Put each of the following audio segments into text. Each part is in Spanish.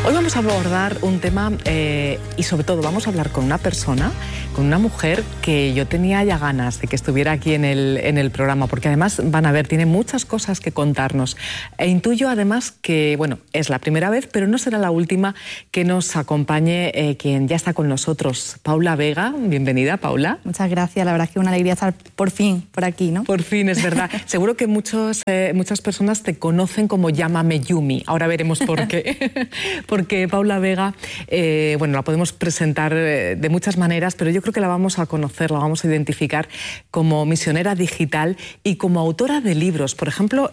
Hoy vamos a abordar un tema y sobre todo vamos a hablar con una persona, con una mujer que yo tenía ya ganas de que estuviera aquí en el programa, porque además, van a ver, tiene muchas cosas que contarnos. E intuyo además que, bueno, es la primera vez, pero no será la última que nos acompañe quien ya está con nosotros, Paula Vega. Bienvenida, Paula. Muchas gracias, la verdad es que es una alegría estar por fin por aquí, ¿no? Por fin, es verdad. Seguro que muchas personas te conocen como Llámame Yumi. Ahora veremos por qué. Porque Paula Vega, bueno, la podemos presentar de muchas maneras, pero yo creo que la vamos a conocer, la vamos a identificar como misionera digital y como autora de libros. Por ejemplo,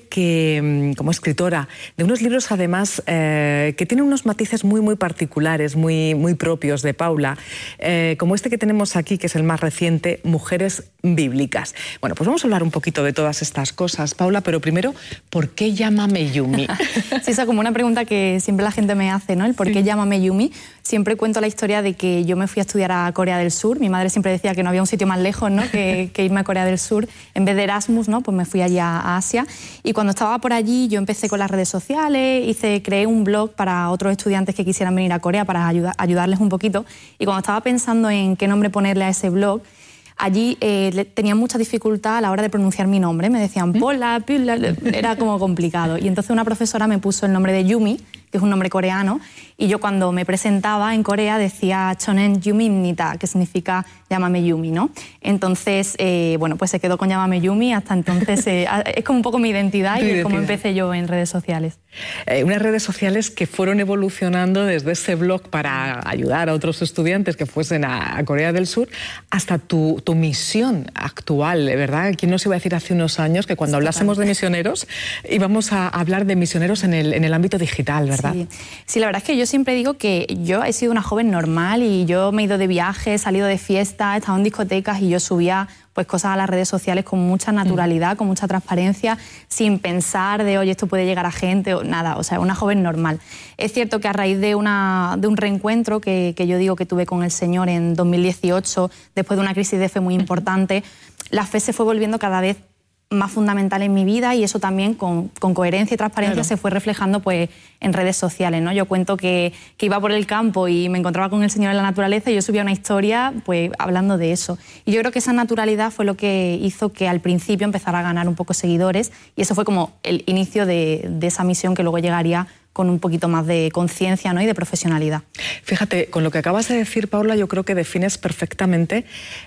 como escritora de unos libros además que tienen unos matices muy particulares, muy propios de Paula, como este que tenemos aquí, que es el más reciente, Mujeres Bíblicas. Bueno, pues vamos a hablar un poquito de todas estas cosas, Paula, pero primero, ¿por qué Llámame Yumi? Sí, esa es como una pregunta que siempre la gente me hace, ¿no? El por qué Llámame Yumi. Siempre cuento la historia de que yo me fui a estudiar a Corea del Sur. Mi madre siempre decía que no había un sitio más lejos, ¿no? que irme a Corea del Sur. En vez de Erasmus, ¿no? Pues me fui allí a Asia. Y cuando estaba por allí, yo empecé con las redes sociales, creé un blog para otros estudiantes que quisieran venir a Corea para ayudarles un poquito. Y cuando estaba pensando en qué nombre ponerle a ese blog, allí tenía mucha dificultad a la hora de pronunciar mi nombre. Me decían Pola, Pila, era como complicado. Y entonces una profesora me puso el nombre de Yumi, que es un nombre coreano, y yo cuando me presentaba en Corea decía Chonen Yuminita, que significa Llámame Yumi, ¿no? Entonces, bueno, pues se quedó con Llámame Yumi. Hasta entonces es como un poco mi identidad y es como empecé yo en redes sociales. Unas redes sociales que fueron evolucionando desde ese blog para ayudar a otros estudiantes que fuesen a Corea del Sur hasta tu misión actual, ¿verdad? ¿Quién nos iba a decir hace unos años que cuando hablásemos de misioneros íbamos a hablar de misioneros en el ámbito digital, ¿verdad? Sí, la verdad es que yo siempre digo que yo he sido una joven normal y yo me he ido de viaje, he salido de fiesta, he estado en discotecas y yo subía pues cosas a las redes sociales con mucha naturalidad, con mucha transparencia, sin pensar de, oye, esto puede llegar a gente o nada, o sea, una joven normal. Es cierto que a raíz de un reencuentro que yo digo que tuve con el Señor en 2018, después de una crisis de fe muy importante, la fe se fue volviendo cada vez más fundamental en mi vida y eso también con coherencia y transparencia se fue reflejando pues en redes sociales, ¿no? Yo cuento que iba por el campo y me encontraba con el Señor en la naturaleza y yo subía una historia pues hablando de eso. Y yo creo que esa naturalidad fue lo que hizo que al principio empezara a ganar un poco seguidores y eso fue como el inicio de esa misión que luego llegaría con un poquito más de conciencia, ¿no? Y de profesionalidad. Fíjate, con lo que acabas de decir, Paula, yo creo que defines perfectamente,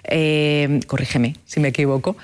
corrígeme si me equivoco,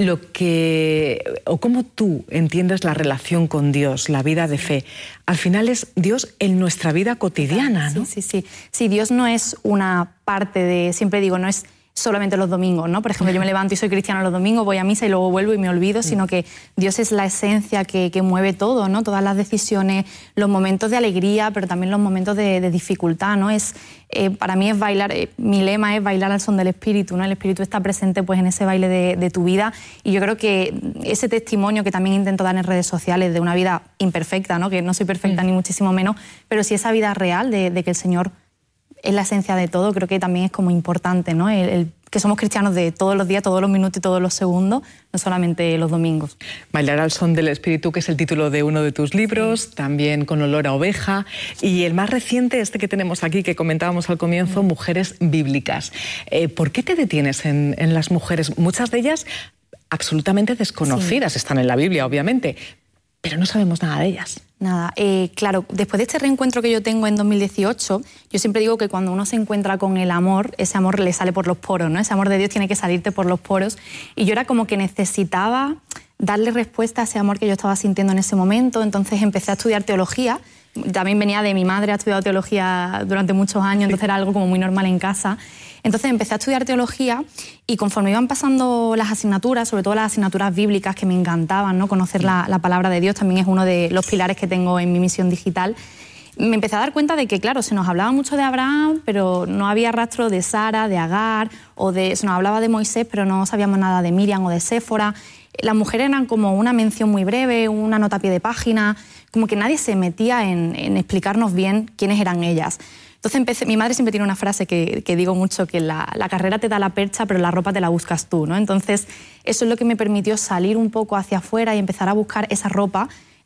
cómo tú entiendes la relación con Dios, la vida de fe. Al final es Dios en nuestra vida cotidiana, ¿no? Sí, Dios no es una parte de, siempre digo, no es solamente los domingos, ¿no? Por ejemplo, yo me levanto y soy cristiana los domingos, voy a misa y luego vuelvo y me olvido, sino que Dios es la esencia que mueve todo, ¿no? Todas las decisiones, los momentos de alegría, pero también los momentos de dificultad, ¿no? Para mí es bailar, mi lema es bailar al son del Espíritu, ¿no? El Espíritu está presente pues en ese baile de tu vida y yo creo que ese testimonio que también intento dar en redes sociales de una vida imperfecta, ¿no? Que no soy perfecta ni muchísimo menos, pero sí esa vida real de que el Señor es la esencia de todo, creo que también es como importante, ¿no? El que somos cristianos de todos los días, todos los minutos y todos los segundos, no solamente los domingos. Bailar al son del Espíritu, que es el título de uno de tus libros, también Con olor a oveja, y el más reciente, que tenemos aquí, que comentábamos al comienzo, Mujeres Bíblicas. ¿Por qué te detienes en las mujeres? Muchas de ellas absolutamente desconocidas, están en la Biblia, obviamente, pero no sabemos nada de ellas. Nada, claro, después de este reencuentro que yo tengo en 2018, yo siempre digo que cuando uno se encuentra con el amor, ese amor le sale por los poros, ¿no? Ese amor de Dios tiene que salirte por los poros. Y yo era como que necesitaba darle respuesta a ese amor que yo estaba sintiendo en ese momento, entonces empecé a estudiar teología. También venía de mi madre, ha estudiado teología durante muchos años, entonces era algo como muy normal en casa. Entonces empecé a estudiar teología y conforme iban pasando las asignaturas, sobre todo las asignaturas bíblicas que me encantaban, ¿no? Conocer la palabra de Dios también es uno de los pilares que tengo en mi misión digital. Me empecé a dar cuenta de que, claro, se nos hablaba mucho de Abraham, pero no había rastro de Sara, de Agar, se nos hablaba de Moisés, pero no sabíamos nada de Miriam o de Séfora. Las mujeres eran como una mención muy breve, una nota a pie de página, como que nadie se metía en explicarnos bien quiénes eran ellas. Entonces mi madre siempre tiene una frase que digo mucho, que la carrera te da la percha, pero la ropa te la buscas tú, ¿no? Entonces eso es lo que me permitió salir un poco hacia afuera y empezar a buscar esa ropa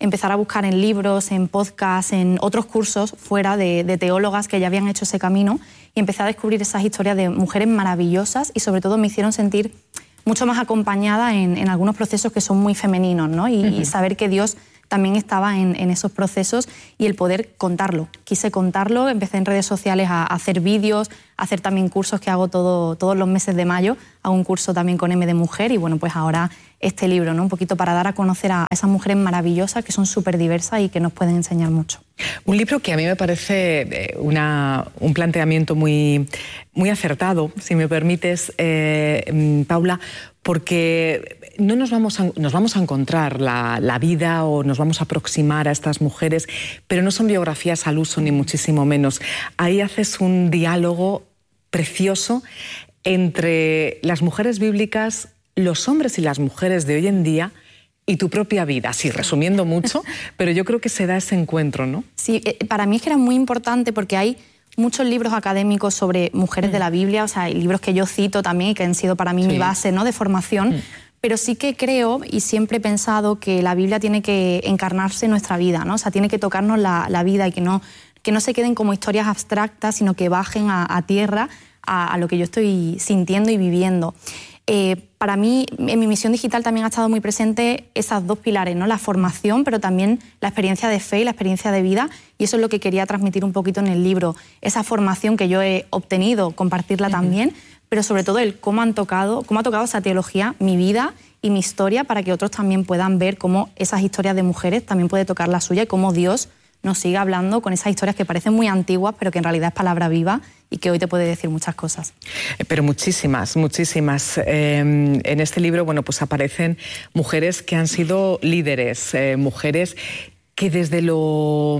empezar a buscar en libros, en podcasts, en otros cursos fuera de teólogas que ya habían hecho ese camino, y empecé a descubrir esas historias de mujeres maravillosas y sobre todo me hicieron sentir mucho más acompañada en algunos procesos que son muy femeninos, ¿no? Y saber que Dios también estaba en esos procesos y el poder contarlo. Quise contarlo, empecé en redes sociales a hacer vídeos, a hacer también cursos que hago todos los meses de mayo. Hago un curso también con M de Mujer y bueno, pues ahora este libro, ¿no? Un poquito para dar a conocer a esas mujeres maravillosas que son súper diversas y que nos pueden enseñar mucho. Un libro que a mí me parece un planteamiento muy, muy acertado, si me permites, Paula, porque no nos vamos a encontrar la vida o nos vamos a aproximar a estas mujeres, pero no son biografías al uso ni muchísimo menos. Ahí haces un diálogo precioso entre las mujeres bíblicas, los hombres y las mujeres de hoy en día y tu propia vida. Sí, resumiendo mucho, pero yo creo que se da ese encuentro, ¿no? Sí, para mí es que era muy importante porque hay muchos libros académicos sobre mujeres de la Biblia, o sea, hay libros que yo cito también y que han sido para mí mi base, ¿no?, de formación, pero sí que creo y siempre he pensado que la Biblia tiene que encarnarse en nuestra vida, ¿no? O sea, tiene que tocarnos la vida y que no se queden como historias abstractas, sino que bajen a tierra a lo que yo estoy sintiendo y viviendo. Para mí, en mi misión digital también ha estado muy presente esas dos pilares, ¿no? La formación, pero también la experiencia de fe y la experiencia de vida, y eso es lo que quería transmitir un poquito en el libro, esa formación que yo he obtenido, compartirla también, pero sobre todo el cómo ha tocado esa teología mi vida y mi historia, para que otros también puedan ver cómo esas historias de mujeres también puede tocar la suya y cómo Dios nos sigue hablando con esas historias que parecen muy antiguas, pero que en realidad es palabra viva y que hoy te puede decir muchas cosas. Pero muchísimas, muchísimas. En este libro, bueno, pues aparecen mujeres que han sido líderes, mujeres que desde lo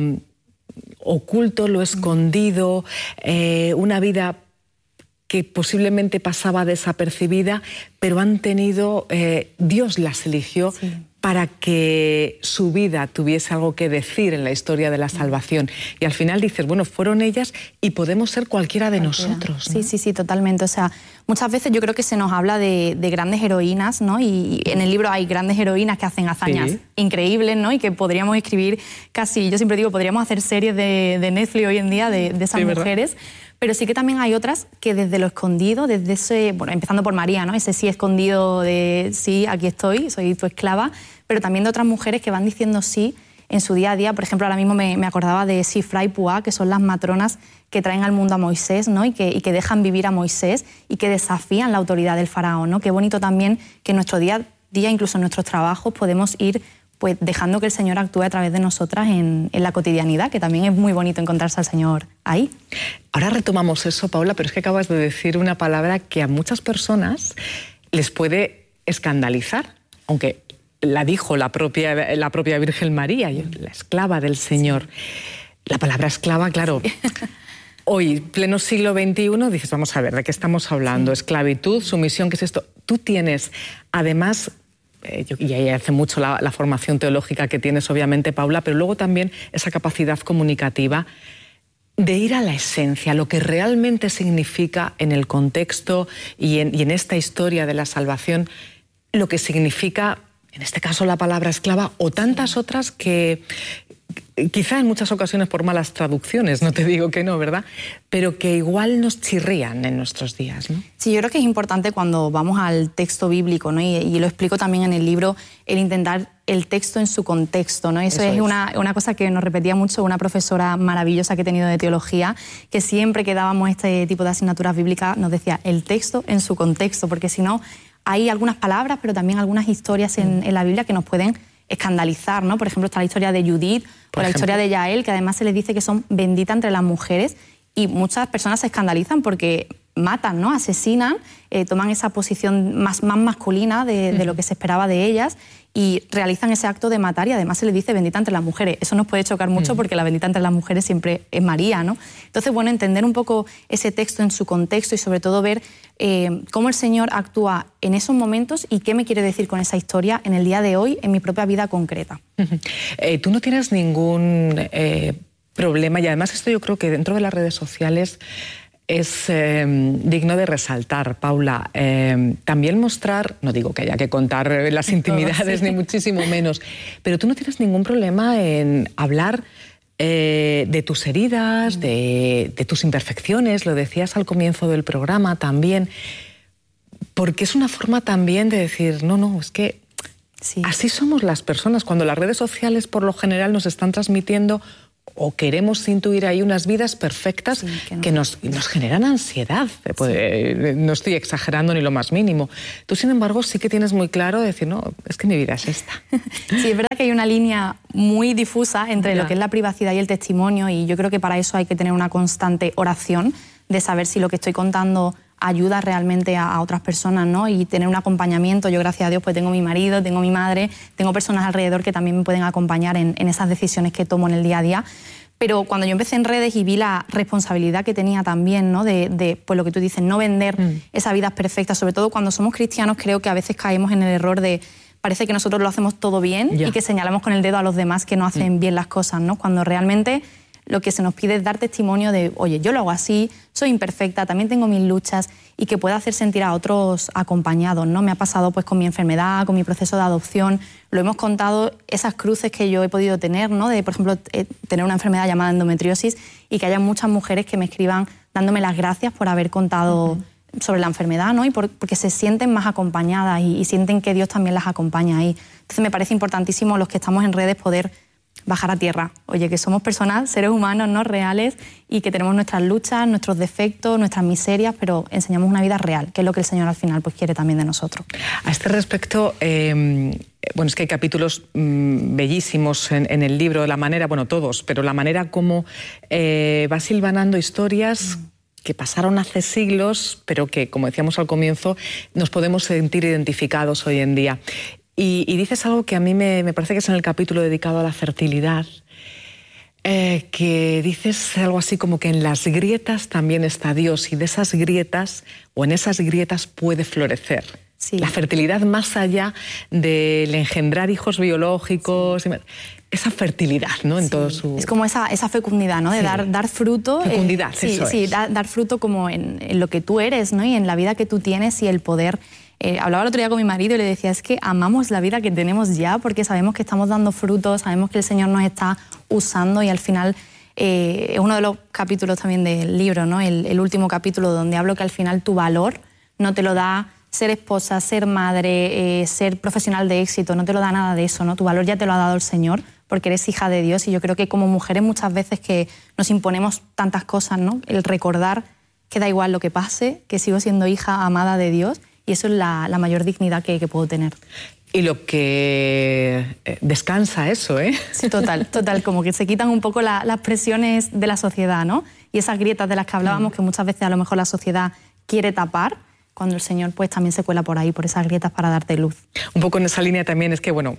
oculto, lo escondido, una vida que posiblemente pasaba desapercibida, pero han tenido, Dios las eligió para que su vida tuviese algo que decir en la historia de la salvación. Y al final dices, bueno, fueron ellas y podemos ser cualquiera de nosotros, ¿no? Sí, totalmente. O sea, muchas veces yo creo que se nos habla de grandes heroínas, ¿no? Y en el libro hay grandes heroínas que hacen hazañas increíbles, ¿no? Y que podríamos escribir casi, yo siempre digo, podríamos hacer series de Netflix hoy en día de esas mujeres. Pero sí que también hay otras que desde lo escondido, desde ese, bueno, empezando por María, ¿no? Ese sí escondido de sí, aquí estoy, soy tu esclava, pero también de otras mujeres que van diciendo sí en su día a día. Por ejemplo, ahora mismo me acordaba de Shifra y Puah, que son las matronas que traen al mundo a Moisés, ¿no? Y que dejan vivir a Moisés y que desafían la autoridad del faraón, ¿no? Qué bonito también que en nuestro día a día, incluso en nuestros trabajos, podemos ir pues dejando que el Señor actúe a través de nosotras en la cotidianidad, que también es muy bonito encontrarse al Señor ahí. Ahora retomamos eso, Paula, pero es que acabas de decir una palabra que a muchas personas les puede escandalizar, aunque la dijo la propia Virgen María, la esclava del Señor. La palabra esclava, claro. Hoy, pleno siglo XXI, dices, vamos a ver, ¿de qué estamos hablando? Esclavitud, sumisión, ¿qué es esto? Tú tienes, además, y ahí hace mucho la formación teológica que tienes, obviamente, Paula, pero luego también esa capacidad comunicativa de ir a la esencia, lo que realmente significa en el contexto y en esta historia de la salvación, lo que significa, en este caso, la palabra esclava o tantas otras que quizá en muchas ocasiones por malas traducciones, no te digo que no, ¿verdad? Pero que igual nos chirrían en nuestros días, ¿no? Sí, yo creo que es importante cuando vamos al texto bíblico, ¿no? Y lo explico también en el libro, el intentar el texto en su contexto, ¿no? Eso es una cosa que nos repetía mucho una profesora maravillosa que he tenido de teología, que siempre que dábamos este tipo de asignaturas bíblicas nos decía el texto en su contexto, porque si no hay algunas palabras, pero también algunas historias en la Biblia que nos pueden escandalizar, ¿no? Por ejemplo, está la historia de Judith o la historia de Yael, que además se les dice que son benditas entre las mujeres, y muchas personas se escandalizan porque matan, ¿no? Asesinan, toman esa posición más masculina de lo que se esperaba de ellas y realizan ese acto de matar, y además se les dice bendita entre las mujeres. Eso nos puede chocar mucho porque la bendita entre las mujeres siempre es María, ¿no? Entonces, bueno, entender un poco ese texto en su contexto y sobre todo ver cómo el Señor actúa en esos momentos y qué me quiere decir con esa historia en el día de hoy, en mi propia vida concreta. Tú no tienes ningún problema, y además esto yo creo que dentro de las redes sociales es digno de resaltar, Paula. También mostrar, no digo que haya que contar las intimidades, ni muchísimo menos, pero tú no tienes ningún problema en hablar de tus heridas, de tus imperfecciones, lo decías al comienzo del programa también, porque es una forma también de decir, no, es que así somos las personas. Cuando las redes sociales por lo general nos están transmitiendo o queremos intuir ahí unas vidas perfectas que nos generan ansiedad. No estoy exagerando ni lo más mínimo. Tú, sin embargo, sí que tienes muy claro decir, no, es que mi vida es esta. Sí, es verdad que hay una línea muy difusa entre lo que es la privacidad y el testimonio, y yo creo que para eso hay que tener una constante oración de saber si lo que estoy contando ayuda realmente a otras personas, ¿no? Y tener un acompañamiento. Yo, gracias a Dios, pues tengo mi marido, tengo mi madre, tengo personas alrededor que también me pueden acompañar en esas decisiones que tomo en el día a día. Pero cuando yo empecé en redes y vi la responsabilidad que tenía también, ¿no? de pues lo que tú dices, no vender esas vidas perfectas, sobre todo cuando somos cristianos, creo que a veces caemos en el error de parece que nosotros lo hacemos todo bien y que señalamos con el dedo a los demás que no hacen bien las cosas, ¿no? Cuando realmente lo que se nos pide es dar testimonio de, oye, yo lo hago así, soy imperfecta, también tengo mis luchas, y que pueda hacer sentir a otros acompañados, ¿no? Me ha pasado pues con mi enfermedad, con mi proceso de adopción, lo hemos contado, esas cruces que yo he podido tener, ¿no? De, por ejemplo, tener una enfermedad llamada endometriosis, y que haya muchas mujeres que me escriban dándome las gracias por haber contado sobre la enfermedad, ¿no? Y porque se sienten más acompañadas y sienten que Dios también las acompaña ahí. Entonces me parece importantísimo los que estamos en redes poder bajar a tierra. Oye, que somos personas, seres humanos, ¿no? Reales, y que tenemos nuestras luchas, nuestros defectos, nuestras miserias, pero enseñamos una vida real, que es lo que el Señor al final pues quiere también de nosotros. A este respecto, bueno, es que hay capítulos bellísimos en el libro, la manera, bueno, todos, pero la manera como vas hilvanando historias que pasaron hace siglos, pero que, como decíamos al comienzo, nos podemos sentir identificados hoy en día. Y dices algo que a mí me parece que es en el capítulo dedicado a la fertilidad, que dices algo así como que en las grietas también está Dios, y de esas grietas, o en esas grietas puede florecer. Sí. La fertilidad más allá del engendrar hijos biológicos, esa fertilidad, ¿no? En todo su... Es como esa fecundidad, ¿no? De dar fruto. Fecundidad, eso es. Dar fruto como en lo que tú eres, ¿no? Y en la vida que tú tienes y el poder... hablaba el otro día con mi marido y le decía, es que amamos la vida que tenemos ya, porque sabemos que estamos dando frutos, sabemos que el Señor nos está usando, y al final es uno de los capítulos también del libro, ¿no? El último capítulo, donde hablo que al final tu valor no te lo da ser esposa, ser madre, ser profesional de éxito, no te lo da nada de eso, ¿no? Tu valor ya te lo ha dado el Señor, porque eres hija de Dios, y yo creo que como mujeres muchas veces que nos imponemos tantas cosas, ¿no? El recordar que da igual lo que pase, que sigo siendo hija amada de Dios, y eso es la mayor dignidad que puedo tener. Y lo que descansa eso, ¿eh? Sí, total, como que se quitan un poco las presiones de la sociedad, ¿no? Y esas grietas de las que hablábamos, que muchas veces a lo mejor la sociedad quiere tapar, cuando el Señor pues también se cuela por ahí, por esas grietas, para darte luz. Un poco en esa línea también es que, bueno,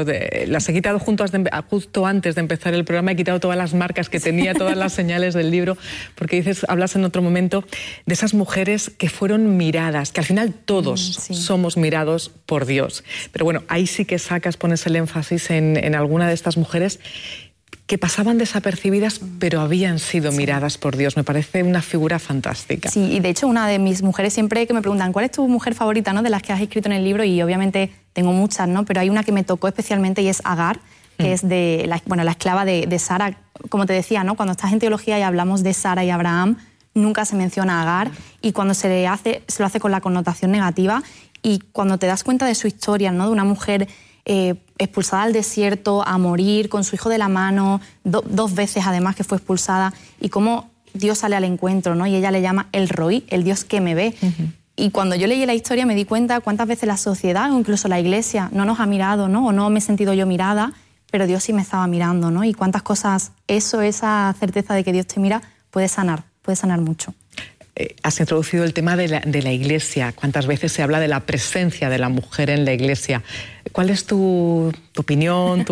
las he quitado justo antes de empezar el programa, he quitado todas las marcas que tenía, todas las señales del libro, porque hablas en otro momento de esas mujeres que fueron miradas, que al final todos somos mirados por Dios. Pero bueno, ahí sí que pones el énfasis en alguna de estas mujeres que pasaban desapercibidas, pero habían sido miradas por Dios. Me parece una figura fantástica. Sí, y de hecho una de mis mujeres, siempre que me preguntan ¿cuál es tu mujer favorita, ¿no? de las que has escrito en el libro? Y obviamente tengo muchas, ¿no? Pero hay una que me tocó especialmente, y es Agar, que es de la esclava de Sara. Como te decía, ¿no? Cuando estás en teología y hablamos de Sara y Abraham, nunca se menciona a Agar, y cuando se lo hace con la connotación negativa, y cuando te das cuenta de su historia, ¿no? De una mujer expulsada al desierto, a morir, con su hijo de la mano, dos veces además que fue expulsada, y cómo Dios sale al encuentro, ¿no? Y ella le llama el Roí, el Dios que me ve. Y cuando yo leí la historia me di cuenta cuántas veces la sociedad o incluso la iglesia no nos ha mirado, ¿no? O no me he sentido yo mirada, pero Dios sí me estaba mirando, ¿no? Y cuántas cosas esa certeza de que Dios te mira puede sanar mucho. Has introducido el tema de la Iglesia. ¿Cuántas veces se habla de la presencia de la mujer en la Iglesia? ¿Cuál es tu opinión,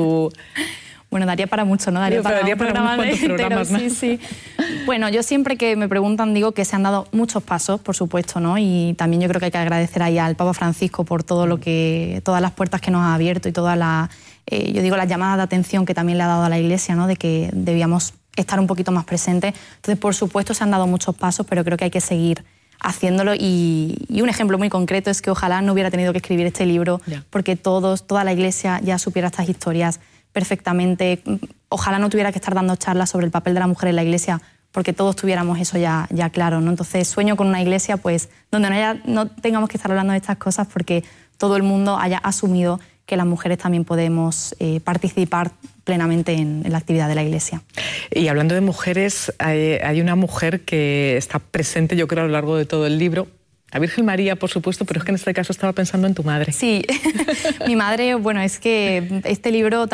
Bueno, daría para mucho, ¿no? Daría para unos cuantos programas, ¿no? Sí. Bueno, yo siempre que me preguntan digo que se han dado muchos pasos, por supuesto, ¿no? Y también yo creo que hay que agradecer ahí al Papa Francisco por todas las puertas que nos ha abierto, y todas las llamadas de atención que también le ha dado a la Iglesia, ¿no? De que debíamos estar un poquito más presente. Entonces, por supuesto, se han dado muchos pasos, pero creo que hay que seguir haciéndolo. Y un ejemplo muy concreto es que ojalá no hubiera tenido que escribir este libro, porque toda la Iglesia ya supiera estas historias perfectamente. Ojalá no tuviera que estar dando charlas sobre el papel de la mujer en la Iglesia, porque todos tuviéramos eso ya claro, ¿no? Entonces sueño con una Iglesia pues, donde no tengamos que estar hablando de estas cosas, porque todo el mundo haya asumido que las mujeres también podemos participar plenamente en la actividad de la Iglesia. Y hablando de mujeres, hay una mujer que está presente, yo creo, a lo largo de todo el libro. La Virgen María, por supuesto, pero es que en este caso estaba pensando en tu madre. Sí, mi madre, bueno, es que este libro